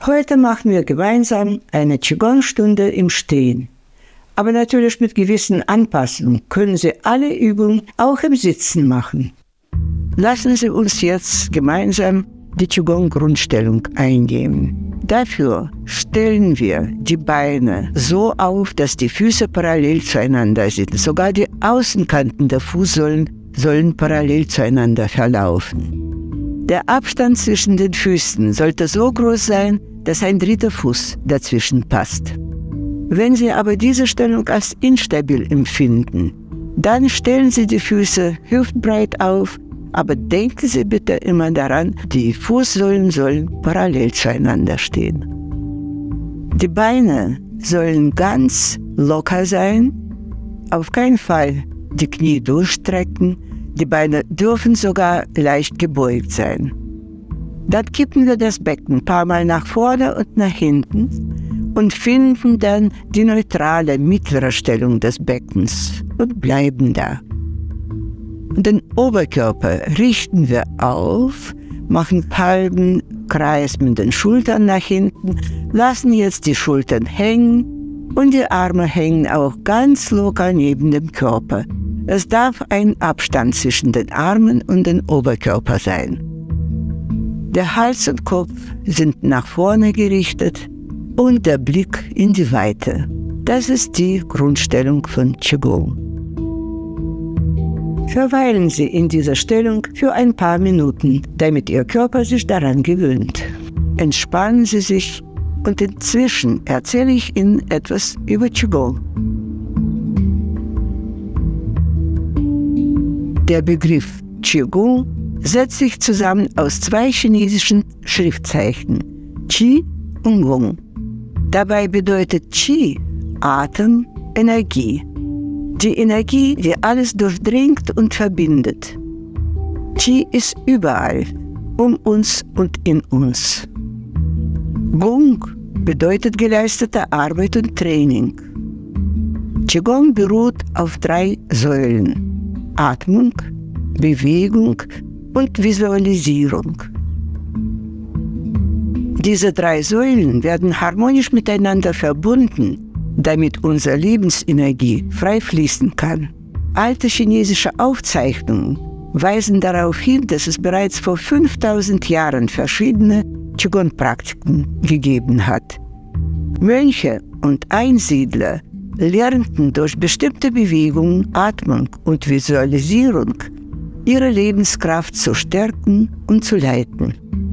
Heute machen wir gemeinsam eine Qigong-Stunde im Stehen. Aber natürlich mit gewissen Anpassungen können Sie alle Übungen auch im Sitzen machen. Lassen Sie uns jetzt gemeinsam die Qigong-Grundstellung einnehmen. Dafür stellen wir die Beine so auf, dass die Füße parallel zueinander sind. Sogar die Außenkanten der Fußsohlen sollen parallel zueinander verlaufen. Der Abstand zwischen den Füßen sollte so groß sein, dass ein dritter Fuß dazwischen passt. Wenn Sie aber diese Stellung als instabil empfinden, dann stellen Sie die Füße hüftbreit auf, aber denken Sie bitte immer daran, die Fußsohlen sollen parallel zueinander stehen. Die Beine sollen ganz locker sein, auf keinen Fall die Knie durchstrecken, die Beine dürfen sogar leicht gebeugt sein. Dann kippen wir das Becken ein paar Mal nach vorne und nach hinten und finden dann die neutrale mittlere Stellung des Beckens und bleiben da. Den Oberkörper richten wir auf, machen einen halben Kreis mit den Schultern nach hinten, lassen jetzt die Schultern hängen und die Arme hängen auch ganz locker neben dem Körper. Es darf ein Abstand zwischen den Armen und dem Oberkörper sein. Der Hals und Kopf sind nach vorne gerichtet und der Blick in die Weite. Das ist die Grundstellung von Qigong. Verweilen Sie in dieser Stellung für ein paar Minuten, damit Ihr Körper sich daran gewöhnt. Entspannen Sie sich und inzwischen erzähle ich Ihnen etwas über Qigong. Der Begriff Qigong setzt sich zusammen aus zwei chinesischen Schriftzeichen, Qi und Gong. Dabei bedeutet Qi Atem, Energie. Die Energie, die alles durchdringt und verbindet. Qi ist überall, um uns und in uns. Gong bedeutet geleistete Arbeit und Training. Qigong beruht auf 3 Säulen: Atmung, Bewegung und Visualisierung. Diese 3 Säulen werden harmonisch miteinander verbunden, damit unsere Lebensenergie frei fließen kann. Alte chinesische Aufzeichnungen weisen darauf hin, dass es bereits vor 5000 Jahren verschiedene Qigong-Praktiken gegeben hat. Mönche und Einsiedler lernten durch bestimmte Bewegungen, Atmung und Visualisierung ihre Lebenskraft zu stärken und zu leiten.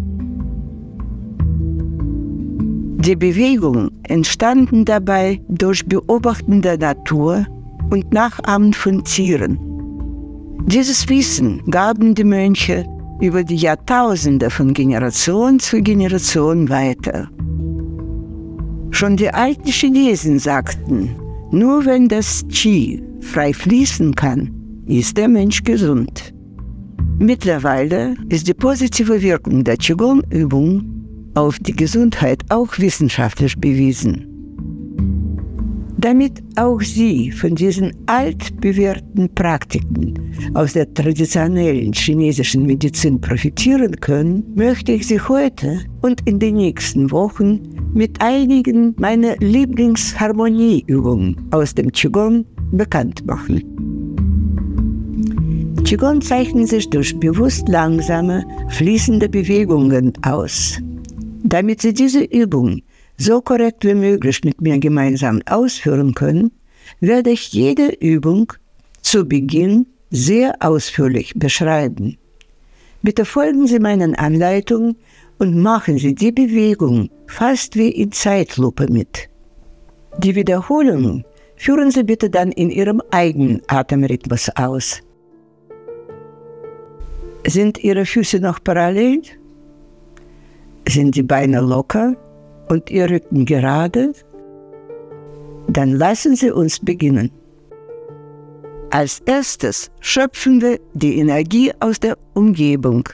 Die Bewegungen entstanden dabei durch Beobachten der Natur und Nachahmen von Tieren. Dieses Wissen gaben die Mönche über die Jahrtausende von Generation zu Generation weiter. Schon die alten Chinesen sagten, nur wenn das Qi frei fließen kann, ist der Mensch gesund. Mittlerweile ist die positive Wirkung der Qigong-Übung auf die Gesundheit auch wissenschaftlich bewiesen. Damit auch Sie von diesen altbewährten Praktiken aus der traditionellen chinesischen Medizin profitieren können, möchte ich Sie heute und in den nächsten Wochen mit einigen meiner Lieblingsharmonieübungen aus dem Qigong bekannt machen. Qigong zeichnet sich durch bewusst langsame, fließende Bewegungen aus. Damit Sie diese Übung so korrekt wie möglich mit mir gemeinsam ausführen können, werde ich jede Übung zu Beginn sehr ausführlich beschreiben. Bitte folgen Sie meinen Anleitungen und machen Sie die Bewegung fast wie in Zeitlupe mit. Die Wiederholungen führen Sie bitte dann in Ihrem eigenen Atemrhythmus aus. Sind Ihre Füße noch parallel? Sind die Beine locker und Ihr Rücken gerade? Dann lassen Sie uns beginnen. Als erstes schöpfen wir die Energie aus der Umgebung.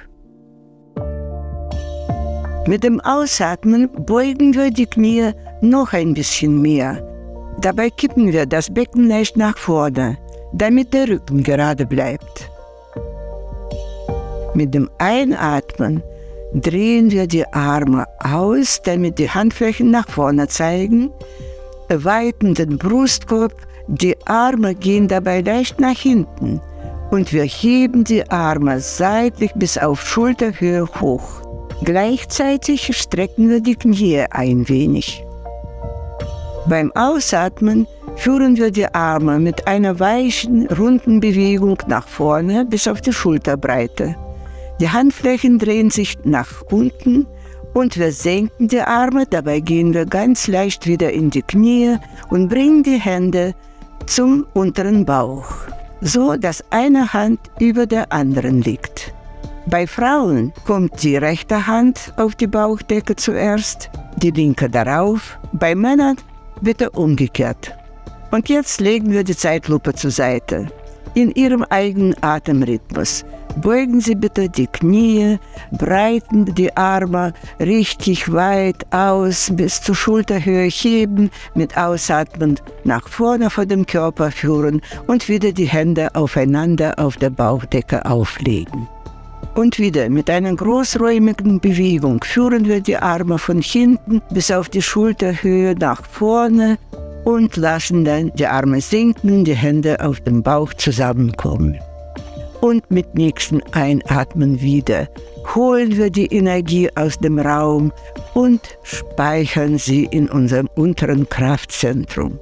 Mit dem Ausatmen beugen wir die Knie noch ein bisschen mehr. Dabei kippen wir das Becken leicht nach vorne, damit der Rücken gerade bleibt. Mit dem Einatmen drehen wir die Arme aus, damit die Handflächen nach vorne zeigen, weiten den Brustkorb, die Arme gehen dabei leicht nach hinten und wir heben die Arme seitlich bis auf Schulterhöhe hoch. Gleichzeitig strecken wir die Knie ein wenig. Beim Ausatmen führen wir die Arme mit einer weichen, runden Bewegung nach vorne bis auf die Schulterbreite. Die Handflächen drehen sich nach unten und wir senken die Arme, dabei gehen wir ganz leicht wieder in die Knie und bringen die Hände zum unteren Bauch, so dass eine Hand über der anderen liegt. Bei Frauen kommt die rechte Hand auf die Bauchdecke zuerst, die linke darauf, bei Männern bitte umgekehrt. Und jetzt legen wir die Zeitlupe zur Seite. In Ihrem eigenen Atemrhythmus beugen Sie bitte die Knie, breiten die Arme richtig weit aus, bis zur Schulterhöhe heben, mit Ausatmen nach vorne vor dem Körper führen und wieder die Hände aufeinander auf der Bauchdecke auflegen. Und wieder mit einer großräumigen Bewegung führen wir die Arme von hinten bis auf die Schulterhöhe nach vorne und lassen dann die Arme sinken, die Hände auf dem Bauch zusammenkommen. Und mit nächsten Einatmen wieder holen wir die Energie aus dem Raum und speichern sie in unserem unteren Kraftzentrum.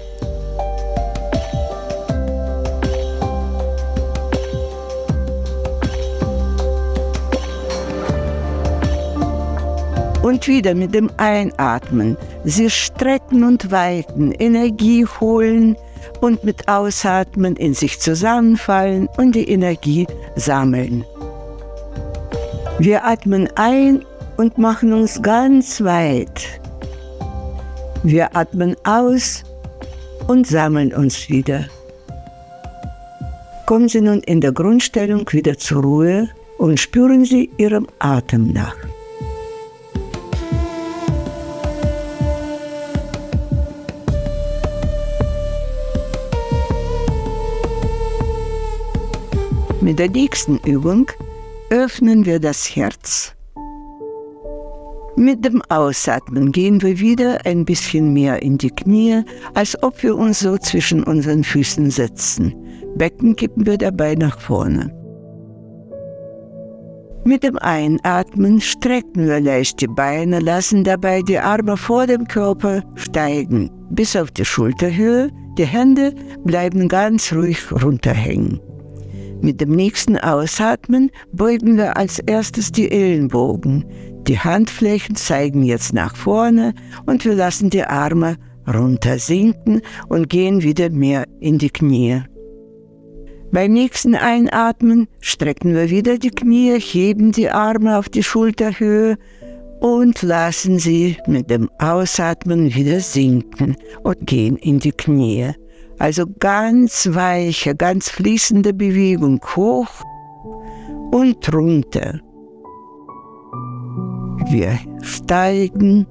Und wieder mit dem Einatmen, Sie strecken und weiten, Energie holen und mit Ausatmen in sich zusammenfallen und die Energie sammeln. Wir atmen ein und machen uns ganz weit. Wir atmen aus und sammeln uns wieder. Kommen Sie nun in der Grundstellung wieder zur Ruhe und spüren Sie Ihrem Atem nach. Mit der nächsten Übung öffnen wir das Herz. Mit dem Ausatmen gehen wir wieder ein bisschen mehr in die Knie, als ob wir uns so zwischen unseren Füßen setzen. Becken kippen wir dabei nach vorne. Mit dem Einatmen strecken wir leicht die Beine, lassen dabei die Arme vor dem Körper steigen, bis auf die Schulterhöhe. Die Hände bleiben ganz ruhig runterhängen. Mit dem nächsten Ausatmen beugen wir als erstes die Ellenbogen. Die Handflächen zeigen jetzt nach vorne und wir lassen die Arme runter sinken und gehen wieder mehr in die Knie. Beim nächsten Einatmen strecken wir wieder die Knie, heben die Arme auf die Schulterhöhe und lassen sie mit dem Ausatmen wieder sinken und gehen in die Knie. Also ganz weiche, ganz fließende Bewegung hoch und runter. Wir steigen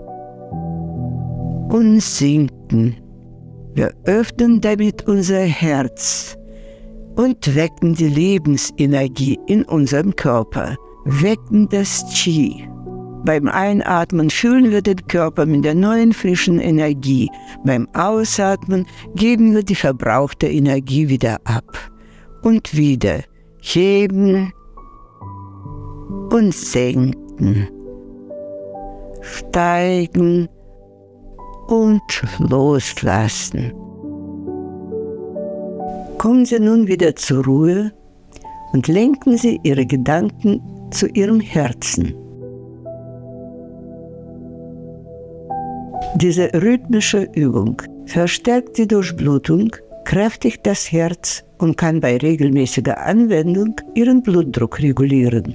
und sinken. Wir öffnen damit unser Herz und wecken die Lebensenergie in unserem Körper, wecken das Qi. Beim Einatmen füllen wir den Körper mit der neuen frischen Energie. Beim Ausatmen geben wir die verbrauchte Energie wieder ab. Und wieder heben und senken, steigen und loslassen. Kommen Sie nun wieder zur Ruhe und lenken Sie Ihre Gedanken zu Ihrem Herzen. Diese rhythmische Übung verstärkt die Durchblutung, kräftigt das Herz und kann bei regelmäßiger Anwendung Ihren Blutdruck regulieren.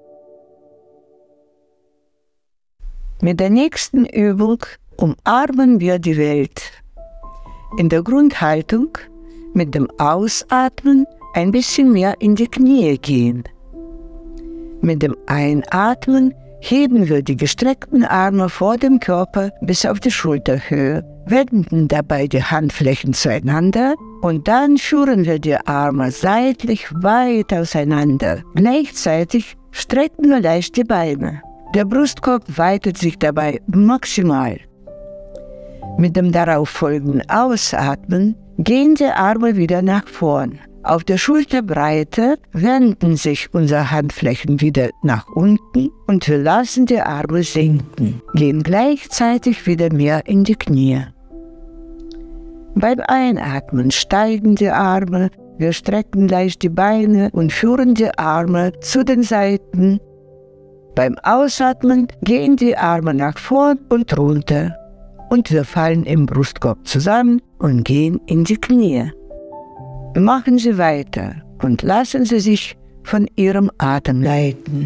Mit der nächsten Übung umarmen wir die Welt. In der Grundhaltung mit dem Ausatmen ein bisschen mehr in die Knie gehen. Mit dem Einatmen heben wir die gestreckten Arme vor dem Körper bis auf die Schulterhöhe, wenden dabei die Handflächen zueinander und dann führen wir die Arme seitlich weit auseinander. Gleichzeitig strecken wir leicht die Beine. Der Brustkorb weitet sich dabei maximal. Mit dem darauffolgenden Ausatmen gehen die Arme wieder nach vorn. Auf der Schulterbreite wenden sich unsere Handflächen wieder nach unten und wir lassen die Arme sinken, gehen gleichzeitig wieder mehr in die Knie. Beim Einatmen steigen die Arme, wir strecken leicht die Beine und führen die Arme zu den Seiten. Beim Ausatmen gehen die Arme nach vorn und runter und wir fallen im Brustkorb zusammen und gehen in die Knie. Machen Sie weiter und lassen Sie sich von Ihrem Atem leiten.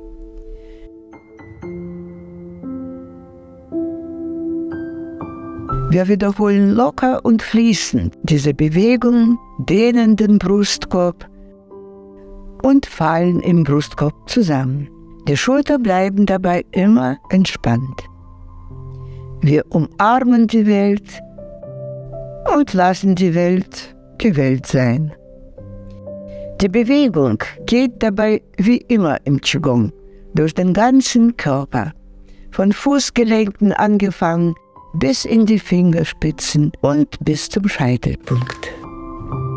Wir wiederholen locker und fließend diese Bewegung, dehnen den Brustkorb und fallen im Brustkorb zusammen. Die Schultern bleiben dabei immer entspannt. Wir umarmen die Welt und lassen die Welt sein. Die Bewegung geht dabei wie immer im Qigong durch den ganzen Körper, von Fußgelenken angefangen bis in die Fingerspitzen und bis zum Scheitelpunkt.